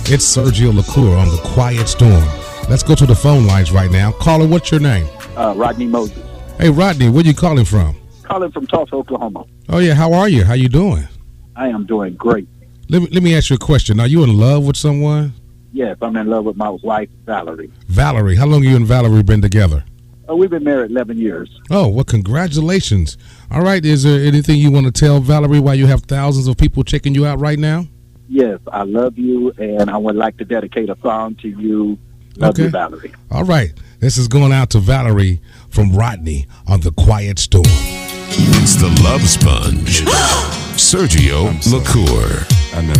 It's Sergio LaCour on The Quiet Storm. Let's go to the phone lines right now. Caller, what's your name? Rodney Moses. Hey, Rodney, where you calling from? Calling from Tulsa, Oklahoma. Oh, yeah. How are you? How you doing? I am doing great. Let me ask you a question. Are you in love with someone? Yes, I'm in love with my wife, Valerie. Valerie. How long you and Valerie been together? We've been married 11 years. Oh, well, congratulations. All right. Is there anything you want to tell Valerie while you have thousands of people checking you out right now? Yes, I love you, and I would like to dedicate a song to you. Love you, Valerie. All right. This is going out to Valerie from Rodney on The Quiet Storm. It's the Love Sponge. Sergio LaCour.